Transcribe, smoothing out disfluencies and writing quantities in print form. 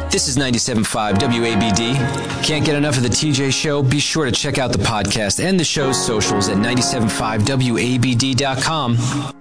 This is 97.5 WABD. Can't get enough of the TJ Show? Be sure to check out the podcast and the show's socials at 975wabd.com.